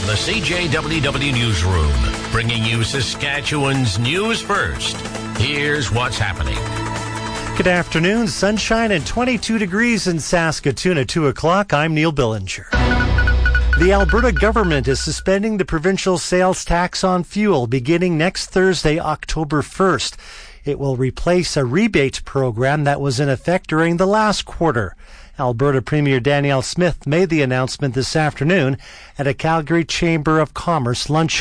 From the CJWW Newsroom, bringing you Saskatchewan's news first. Here's what's happening. Good afternoon. Sunshine and 22 degrees in Saskatoon at 2 o'clock. I'm Neil Billinger. The Alberta government is suspending the provincial sales tax on fuel beginning next Thursday, October 1st. It will replace a rebate program that was in effect during the last quarter. Alberta Premier Danielle Smith made the announcement this afternoon at a Calgary Chamber of Commerce luncheon.